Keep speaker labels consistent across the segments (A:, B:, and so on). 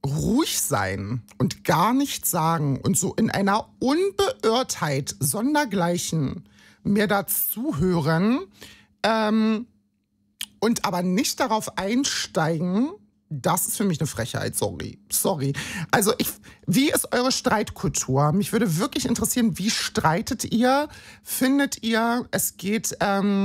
A: ruhig sein und gar nichts sagen und so in einer Unbeirrtheit sondergleichen mir dazu hören und aber nicht darauf einsteigen, das ist für mich eine Frechheit, sorry. Also wie ist eure Streitkultur? Mich würde wirklich interessieren, wie streitet ihr? Findet ihr, es geht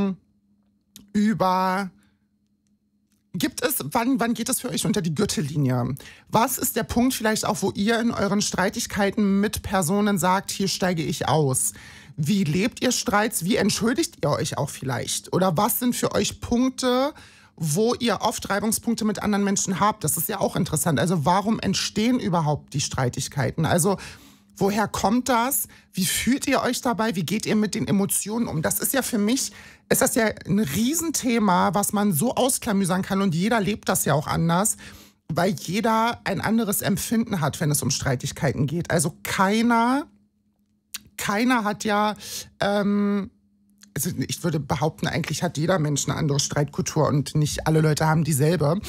A: wann geht es für euch unter die Gürtellinie? Was ist der Punkt vielleicht auch, wo ihr in euren Streitigkeiten mit Personen sagt, hier steige ich aus? Wie lebt ihr Streits? Wie entschuldigt ihr euch auch vielleicht? Oder was sind für euch Punkte, wo ihr oft Reibungspunkte mit anderen Menschen habt? Das ist ja auch interessant. Also warum entstehen überhaupt die Streitigkeiten? Also woher kommt das? Wie fühlt ihr euch dabei? Wie geht ihr mit den Emotionen um? Das ist ja für mich, ist das ja ein Riesenthema, was man so ausklamüsern kann. Und jeder lebt das ja auch anders, weil jeder ein anderes Empfinden hat, wenn es um Streitigkeiten geht. Also keiner hat ja, also ich würde behaupten, eigentlich hat jeder Mensch eine andere Streitkultur und nicht alle Leute haben dieselbe.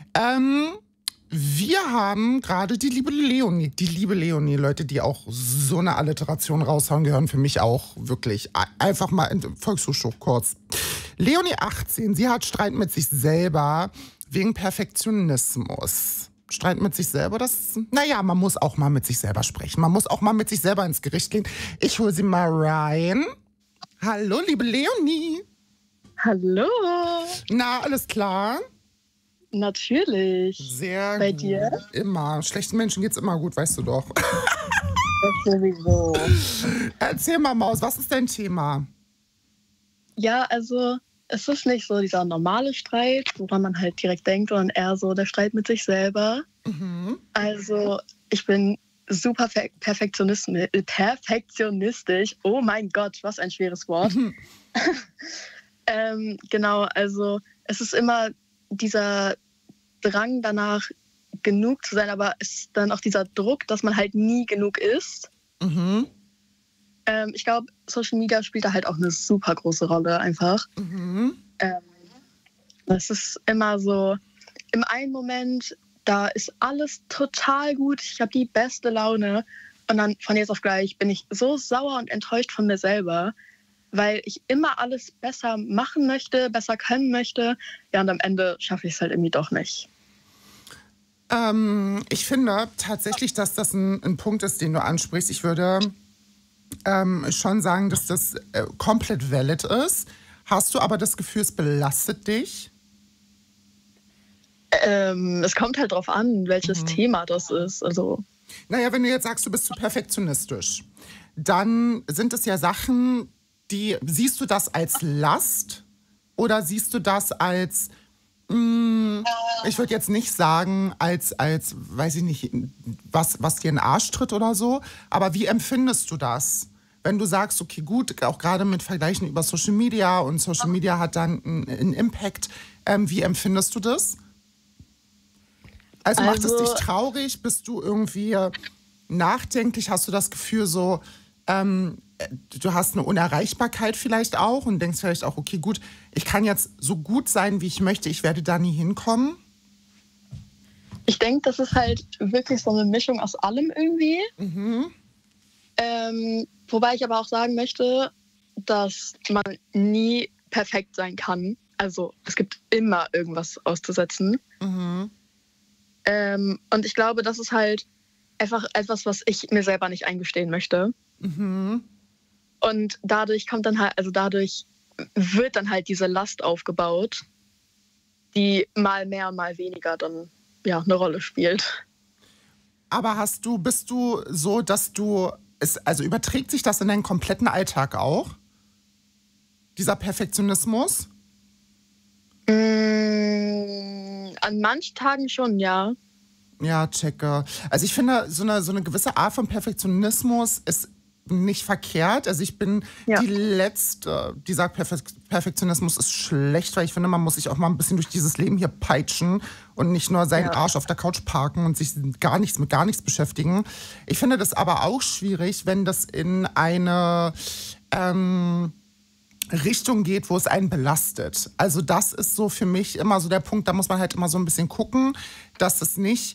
A: Wir haben gerade die liebe Leonie, Leute, die auch so eine Alliteration raushauen, gehören für mich auch wirklich einfach mal in Volkshochschule kurz. Leonie 18, sie hat Streit mit sich selber wegen Perfektionismus. Streit mit sich selber, man muss auch mal mit sich selber sprechen. Man muss auch mal mit sich selber ins Gericht gehen. Ich hole sie mal rein. Hallo, liebe Leonie.
B: Hallo.
A: Na, alles klar?
B: Natürlich.
A: Sehr
B: Bei
A: gut.
B: dir?
A: Immer. Schlechten Menschen geht's immer gut, weißt du doch.
B: Das sowieso.
A: Erzähl mal, Maus, was ist dein Thema?
B: Ja, also es ist nicht so dieser normale Streit, woran man halt direkt denkt, sondern eher so der Streit mit sich selber.
A: Mhm.
B: Also ich bin super perfektionistisch. Oh mein Gott, was ein schweres Wort.
A: Mhm.
B: Genau, also es ist immer dieser Drang danach, genug zu sein, aber es ist dann auch dieser Druck, dass man halt nie genug ist.
A: Mhm.
B: Ich glaube, Social Media spielt da halt auch eine super große Rolle einfach.
A: Mhm.
B: Es ist immer so, im einen Moment, da ist alles total gut, ich habe die beste Laune und dann von jetzt auf gleich bin ich so sauer und enttäuscht von mir selber, weil ich immer alles besser machen möchte, besser können möchte. Ja, und am Ende schaffe ich es halt irgendwie doch nicht.
A: Ich finde tatsächlich, dass das ein Punkt ist, den du ansprichst. Ich würde schon sagen, dass das komplett valid ist. Hast du aber das Gefühl, es belastet dich?
B: Es kommt halt drauf an, welches Thema das ist. Also
A: Naja, wenn du jetzt sagst, du bist zu perfektionistisch, dann sind es ja Sachen, siehst du das als Last oder siehst du das als, ich würde jetzt nicht sagen, als, weiß ich nicht, was dir in den Arsch tritt oder so, aber wie empfindest du das? Wenn du sagst, okay, gut, auch gerade mit Vergleichen über Social Media und Social Media hat dann einen Impact, wie empfindest du das? Also macht es dich traurig? Bist du irgendwie nachdenklich? Hast du das Gefühl so, du hast eine Unerreichbarkeit vielleicht auch und denkst vielleicht auch, okay, gut, ich kann jetzt so gut sein, wie ich möchte, ich werde da nie hinkommen?
B: ich denke, das ist halt wirklich so eine Mischung aus allem irgendwie.
A: Mhm.
B: Wobei ich aber auch sagen möchte, dass man nie perfekt sein kann. Also es gibt immer irgendwas auszusetzen.
A: Mhm.
B: Und ich glaube, das ist halt einfach etwas, was ich mir selber nicht eingestehen möchte.
A: Mhm.
B: Und dadurch wird dann halt diese Last aufgebaut, die mal mehr, mal weniger dann ja eine Rolle spielt.
A: Aber bist du so, dass also überträgt sich das in deinen kompletten Alltag auch? Dieser Perfektionismus?
B: An manchen Tagen schon, ja.
A: Ja, checke. Also ich finde, so eine gewisse Art von Perfektionismus ist nicht verkehrt. Also ich bin
B: Ja.
A: die Letzte, die sagt, Perfektionismus ist schlecht, weil ich finde, man muss sich auch mal ein bisschen durch dieses Leben hier peitschen und nicht nur seinen Arsch auf der Couch parken und sich mit gar nichts beschäftigen. Ich finde das aber auch schwierig, wenn das in eine Richtung geht, wo es einen belastet. Also das ist so für mich immer so der Punkt, da muss man halt immer so ein bisschen gucken, dass es nicht